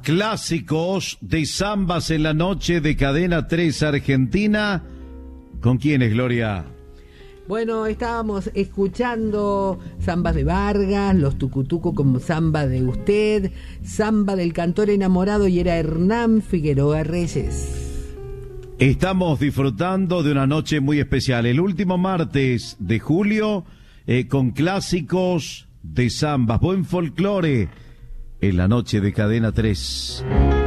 Clásicos de zambas en la noche de Cadena 3 Argentina. ¿Con quiénes, Gloria? Bueno, estábamos escuchando zambas de Vargas, los tucutuco como Zamba de Usted, Zamba del Cantor Enamorado, y era Hernán Figueroa Reyes. Estamos disfrutando de una noche muy especial, el último martes de julio, con clásicos de zambas, buen folclore en la noche de Cadena 3.